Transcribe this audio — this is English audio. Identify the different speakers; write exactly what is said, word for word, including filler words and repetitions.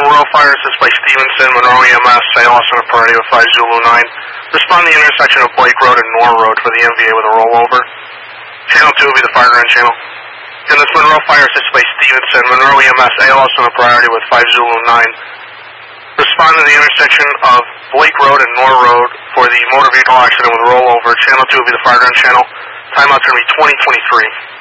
Speaker 1: Monroe Fire Assist by Stevenson, Monroe E M S, say Austin of priority with five Zulu nine. Respond to the intersection of Blake Road and Noor Road for the M V A with a rollover. Channel two will be the fire ground channel. And this Monroe Fire Assist by Stevenson, Monroe E M S, say Austin of priority with five Zulu nine. Respond to the intersection of Blake Road and Noor Road for the motor vehicle accident with a rollover. Channel two will be the fire ground channel. Timeout's going to be twenty twenty-three.